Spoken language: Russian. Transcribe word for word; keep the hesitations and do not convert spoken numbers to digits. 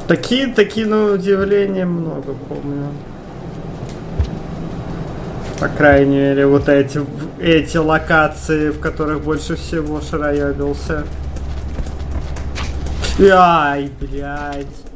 Такие, такие, на удивление, много помню. По крайней мере, вот эти, эти локации, в которых больше всего шароебился. Ай, блядь.